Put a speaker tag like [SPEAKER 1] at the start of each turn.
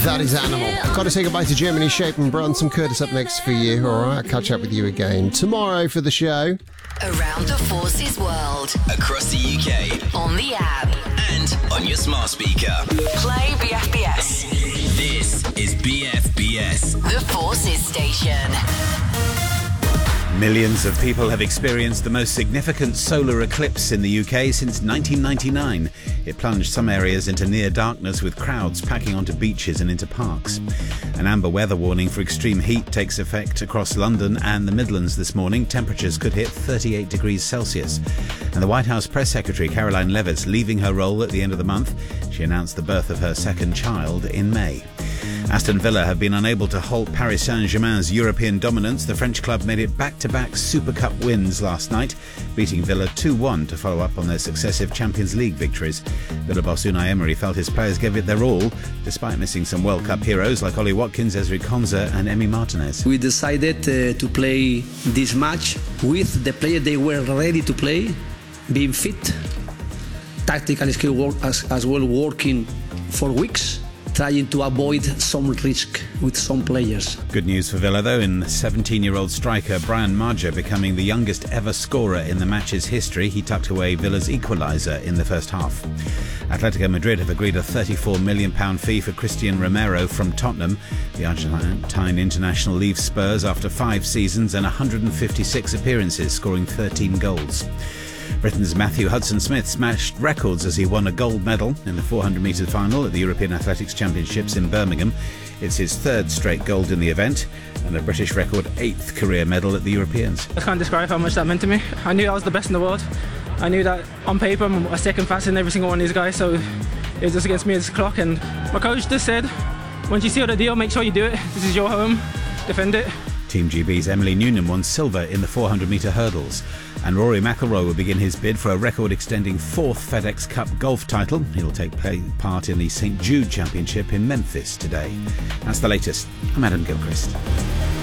[SPEAKER 1] That is Animal. Got to say goodbye to Germany, Shape and Bronson. Curtis up next for you. All right, I'll catch up with you again tomorrow for the show.
[SPEAKER 2] Around the Forces world.
[SPEAKER 3] Across the UK.
[SPEAKER 2] On the app.
[SPEAKER 3] And on your smart speaker.
[SPEAKER 2] Play BFBS.
[SPEAKER 3] This is BFBS.
[SPEAKER 2] The Forces station.
[SPEAKER 4] Millions of people have experienced the most significant solar eclipse in the UK since 1999. It plunged some areas into near darkness with crowds packing onto beaches and into parks. An amber weather warning for extreme heat takes effect across London and the Midlands this morning. Temperatures could hit 38 degrees Celsius. And the White House Press Secretary Caroline Levitt's leaving her role at the end of the month. She announced the birth of her second child in May. Aston Villa have been unable to halt Paris Saint-Germain's European dominance. The French club made it back-to-back Super Cup wins last night, beating Villa 2-1 to follow up on their successive Champions League victories. Villa boss Unai Emery felt his players gave it their all, despite missing some World Cup heroes like Ollie Watkins, Ezri Konsa and Emi Martinez.
[SPEAKER 5] We decided to play this match with the players they were ready to play, being fit, tactical skill work as well, working for weeks, trying to avoid some risk with some players. Good news for Villa though, in 17-year-old striker Brian Maja becoming the youngest ever scorer in the match's history. He tucked away Villa's equaliser in the first half. Atletico Madrid have agreed a £34 million fee for Christian Romero from Tottenham. The Argentine international leaves Spurs after 5 seasons and 156 appearances, scoring 13 goals. Britain's Matthew Hudson-Smith smashed records as he won a gold medal in the 400-metre final at the European Athletics Championships in Birmingham. It's his 3rd straight gold in the event and a British record 8th career medal at the Europeans.
[SPEAKER 6] I can't describe how much that meant to me. I knew I was the best in the world. I knew that on paper I'm a second fastest than every single one of these guys, so it was just against me as a clock. And my coach just said, once you seal the deal, make sure you do it. This is your home, defend it.
[SPEAKER 4] Team GB's Emily Noonan won silver in the 400-metre hurdles. And Rory McIlroy will begin his bid for a record-extending 4th FedEx Cup golf title. He'll take part in the St Jude Championship in Memphis today. That's the latest. I'm Adam Gilchrist.